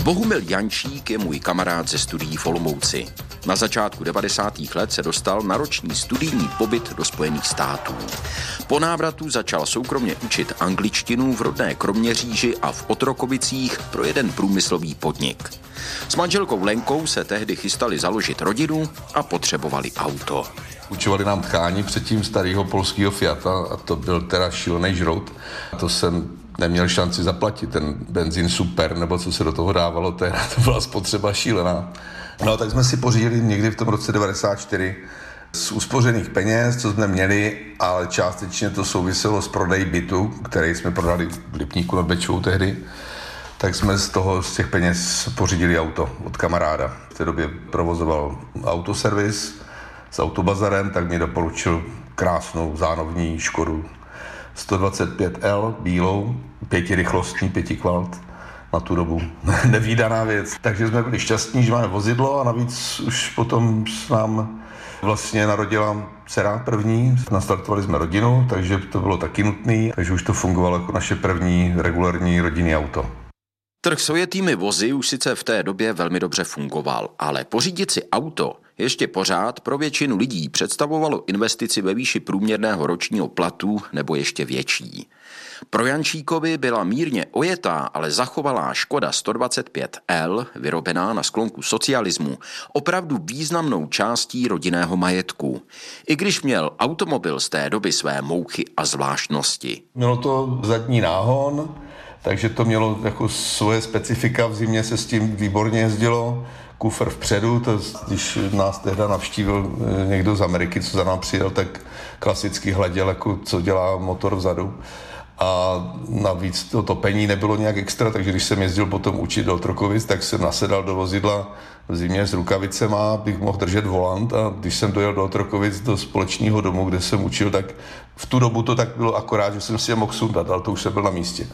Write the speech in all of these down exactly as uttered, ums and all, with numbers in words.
Bohumil Jančík je můj kamarád ze studií v Olomouci. Na začátku devadesátých let se dostal na roční studijní pobyt do Spojených států. Po návratu začal soukromně učit angličtinu v rodné Kroměříži a v Otrokovicích pro jeden průmyslový podnik. S manželkou Lenkou se tehdy chystali založit rodinu a potřebovali auto. Učovali nám tkání předtím starého polského Fiata a to byl teda šílený žrout. To jsem neměl šanci zaplatit, ten benzín super, nebo co se do toho dávalo, tehdy to byla spotřeba šílená. No tak jsme si pořídili někdy v tom roce devadesát čtyři z uspořených peněz, co jsme měli, ale částečně to souviselo s prodejí bytu, který jsme prodali v Lipníku nad Bečvou tehdy, tak jsme z toho, z těch peněz pořídili auto od kamaráda. V té době provozoval autoservis s autobazarem, tak mi doporučil krásnou zánovní Škodu sto dvacet pět L, bílou, pětirychlostní, pětikvalt, na tu dobu nevídaná věc. Takže jsme byli šťastní, že máme vozidlo a navíc už potom s nám vlastně narodila dcera první, nastartovali jsme rodinu, takže to bylo taky nutné, takže už to fungovalo jako naše první regulární rodinné auto. Trh s ojetými vozy už sice v té době velmi dobře fungoval, ale pořídit si auto ještě pořád pro většinu lidí představovalo investici ve výši průměrného ročního platu nebo ještě větší. Pro Jančíkovi byla mírně ojetá, ale zachovalá Škoda sto dvacet pět L, vyrobená na sklonku socialismu, opravdu významnou částí rodinného majetku. I když měl automobil z té doby své mouchy a zvláštnosti. Mělo to zadní náhon, takže to mělo jako svoje specifika, v zimě se s tím výborně jezdilo. Kufr vpředu, to, když nás tehda navštívil někdo z Ameriky, co za nám přijel, tak klasicky hleděl, jako co dělá motor vzadu. A navíc to topení nebylo nějak extra, takže když jsem jezdil potom učit do Otrokovic, tak jsem nasedal do vozidla v zimě s rukavicema, abych mohl držet volant, a když jsem dojel do Otrokovic do společného domu, kde jsem učil, tak v tu dobu to tak bylo akorát, že jsem si je mohl sundat, ale to už jsem byl na místě.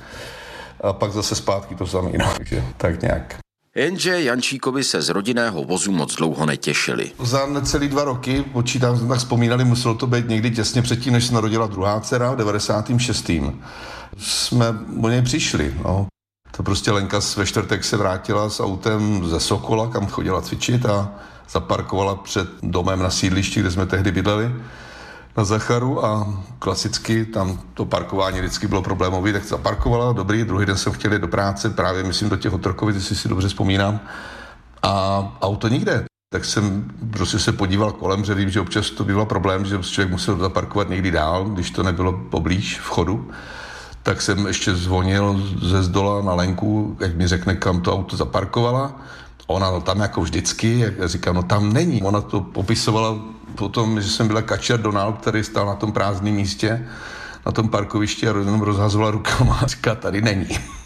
A pak zase zpátky to samé, no, takže tak nějak. Jenže Jančíkovi se z rodinného vozu moc dlouho netěšili. Za necelý dva roky, počítám, jsme tak vzpomínali, muselo to být někdy těsně předtím, než se narodila druhá dcera, v devadesátém šestém jsme o něj přišli. No. To prostě Lenka ve čtvrtek se vrátila s autem ze Sokola, kam chodila cvičit, a zaparkovala před domem na sídlišti, kde jsme tehdy bydleli, na Zacharu, a klasicky tam to parkování vždycky bylo problémové, tak zaparkovala, dobrý, druhý den jsem chtěl jít do práce, právě myslím do těch Otrokovic, jestli si dobře vzpomínám, a auto nikde. Tak jsem prostě se podíval kolem, že vím, že občas to býval problém, že člověk musel zaparkovat někdy dál, když to nebylo poblíž vchodu. Tak jsem ještě zvonil ze zdola na Lenku, jak mi řekne, kam to auto zaparkovala. Ona no, tam jako vždycky, jak říká, no tam není. Ona to popisovala potom, že jsem byla kačer Donald, který stál na tom prázdném místě, na tom parkovišti, a jenom rozhazovala rukama a říká, tady není.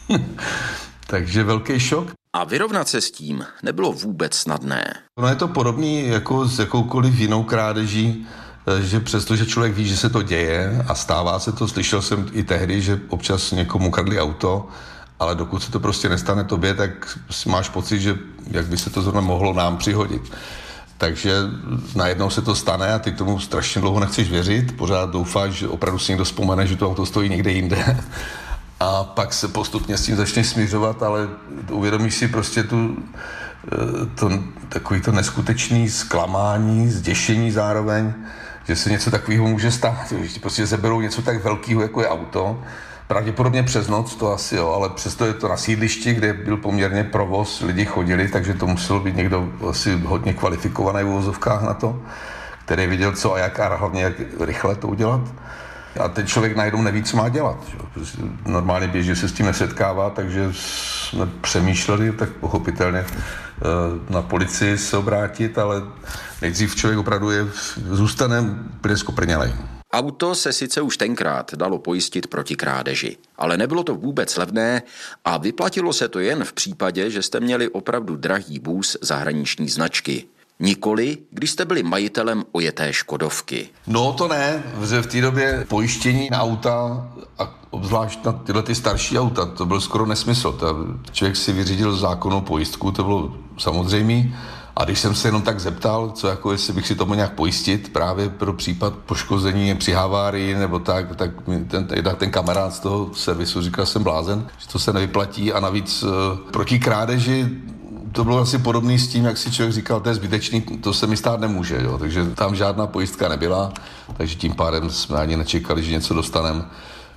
Takže velký šok. A vyrovnat se s tím nebylo vůbec snadné. No je to podobný jako s jakoukoliv jinou krádeží, že přestože člověk ví, že se to děje a stává se to, slyšel jsem i tehdy, že občas někomu kradli auto, ale dokud se to prostě nestane tobě, tak máš pocit, že jak by se to zrovna mohlo nám přihodit. Takže najednou se to stane a ty tomu strašně dlouho nechceš věřit, pořád doufáš, že opravdu si někdo vzpomene, že to auto stojí někde jinde. A pak se postupně s tím začneš směřovat, ale uvědomíš si prostě tu, to, takový to neskutečný zklamání, zděšení zároveň, že se něco takového může stát, že ti prostě zeberou něco tak velkého, jako je auto. Pravděpodobně přes noc to asi jo, ale přesto je to na sídlišti, kde byl poměrně provoz, lidi chodili, takže to muselo být někdo asi hodně kvalifikovaný v uvozovkách na to, který viděl co a jak a hlavně jak rychle to udělat. A ten člověk najednou neví, co má dělat. Že? Normálně běžně se s tím nesetkává, takže jsme přemýšleli, tak pochopitelně na policii se obrátit, ale nejdřív člověk opravdu je, zůstane úplně skoprnělej. Auto se sice už tenkrát dalo pojistit proti krádeži, ale nebylo to vůbec levné a vyplatilo se to jen v případě, že jste měli opravdu drahý vůz zahraniční značky. Nikoli, když jste byli majitelem ojeté Škodovky. No to ne, že v té době pojištění na auta, a obzvlášť na tyhle ty starší auta, to byl skoro nesmysl. Ta, člověk si vyřídil zákonnou pojistku, to bylo samozřejmé, A když jsem se jenom tak zeptal, co jako jestli bych si to mohl nějak pojistit právě pro případ poškození při havárii nebo tak, tak ten, ten, ten kamarád z toho servisu říkal, jsem blázen, že to se nevyplatí a navíc uh, proti krádeži to bylo asi podobný s tím, jak si člověk říkal, to je zbytečný, to se mi stát nemůže, jo. Takže tam žádná pojistka nebyla, takže tím pádem jsme ani nečekali, že něco dostaneme.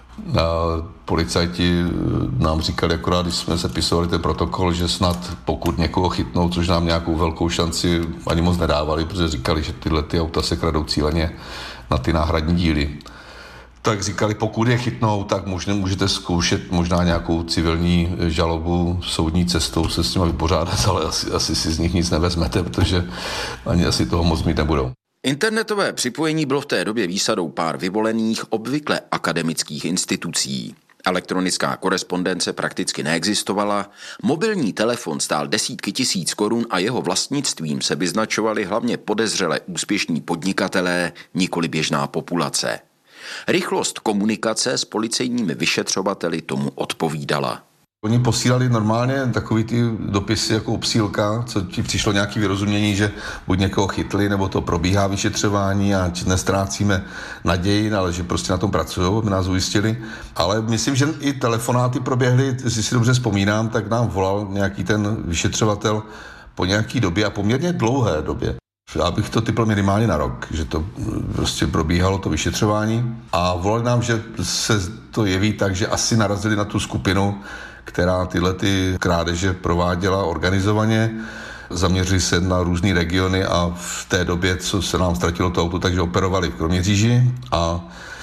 A policajti nám říkali akorát, když jsme sepisovali ten protokol, že snad pokud někoho chytnou, což nám nějakou velkou šanci ani moc nedávali, protože říkali, že tyhle ty auta se kradou cíleně na ty náhradní díly. Tak říkali, pokud je chytnou, tak možná můžete zkoušet možná nějakou civilní žalobu soudní cestou se s nimi vypořádat, ale asi, asi si z nich nic nevezmete, protože ani asi toho moc mít nebudou. Internetové připojení bylo v té době výsadou pár vyvolených, obvykle akademických institucí. Elektronická korespondence prakticky neexistovala, mobilní telefon stál desítky tisíc korun a jeho vlastnictvím se vyznačovali hlavně podezřele úspěšní podnikatelé, nikoli běžná populace. Rychlost komunikace s policejními vyšetřovateli tomu odpovídala. Oni posílali normálně takový ty dopisy jako obsílka, co ti přišlo nějaké vyrozumění, že buď někoho chytli, nebo to probíhá vyšetřování a nestrácíme naději, ale že prostě na tom pracují, aby nás ujistili. Ale myslím, že i telefonáty proběhly, jestli si dobře vzpomínám, tak nám volal nějaký ten vyšetřovatel po nějaký době a poměrně dlouhé době. Já bych to typl minimálně na rok, že to prostě probíhalo to vyšetřování a volali nám, že se to jeví tak, že asi narazili na tu skupinu, která tyhle ty krádeže prováděla organizovaně. Zaměřili se na různé regiony a v té době, co se nám ztratilo to auto, takže operovali v Kroměříži a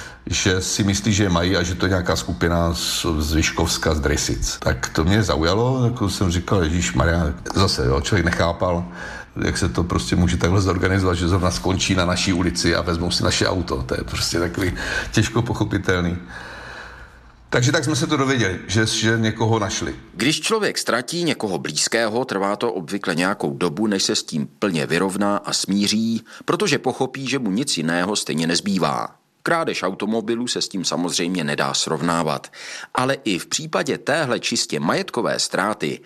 že si myslí, že je mají a že to je nějaká skupina z, z Vyškovska, z Dresic. Tak to mě zaujalo, jako jsem říkal, ježíšmarja, zase jo, člověk nechápal, jak se to prostě může takhle zorganizovat, že zrovna skončí na naší ulici a vezmou si naše auto. To je prostě takový těžko pochopitelný. Takže tak jsme se to dověděli, že, že někoho našli. Když člověk ztratí někoho blízkého, trvá to obvykle nějakou dobu, než se s tím plně vyrovná a smíří, protože pochopí, že mu nic jiného stejně nezbývá. Krádež automobilu se s tím samozřejmě nedá srovnávat, ale i v případě téhle čistě majetkové ztráty